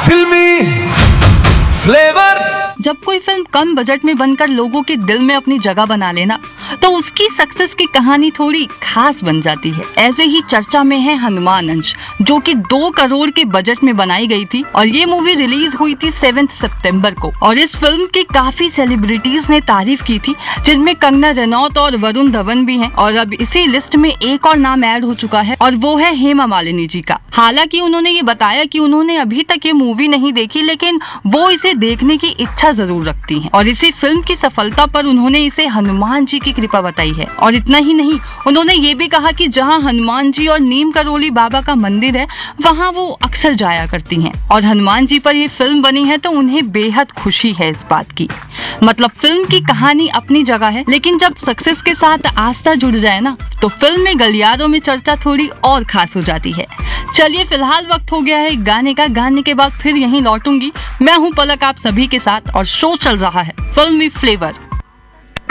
फिल्मी फ्लेवर। जब कोई फिल्म कम बजट में बनकर लोगों के दिल में अपनी जगह बना लेना तो उसकी सक्सेस की कहानी थोड़ी खास बन जाती है। ऐसे ही चर्चा में है हनुमान अंश, जो कि 2 करोड़ के बजट में बनाई गई थी और ये मूवी रिलीज हुई थी 7 सितंबर को। और इस फिल्म की काफी सेलिब्रिटीज ने तारीफ की थी, जिनमें कंगना रनौत और वरुण धवन भी हैं। और अब इसी लिस्ट में एक और नाम ऐड हो चुका है और वो है हेमा मालिनी जी का। हालांकि उन्होंने ये बताया कि उन्होंने अभी तक ये मूवी नहीं देखी, लेकिन वो इसे देखने की इच्छा जरूर रखती हैं। और इसी फिल्म की सफलता पर उन्होंने इसे हनुमान जी की कृपा बताई है। और इतना ही नहीं, उन्होंने ये भी कहा कि जहां हनुमान जी और नीम करोली बाबा का मंदिर है, वहां वो अक्सर जाया करती हैं। और हनुमान जी पर ये फिल्म बनी है तो उन्हें बेहद खुशी है इस बात की। मतलब फिल्म की कहानी अपनी जगह है, लेकिन जब सक्सेस के साथ आस्था जुड़ जाए ना, तो फिल्म में गलियारों में चर्चा थोड़ी और खास हो जाती है। चलिए फिलहाल वक्त हो गया है गाने का। गाने के बाद फिर यहीं लौटूंगी। मैं हूँ पलक आप सभी के साथ और शो चल रहा है फिल्मी फ्लेवर।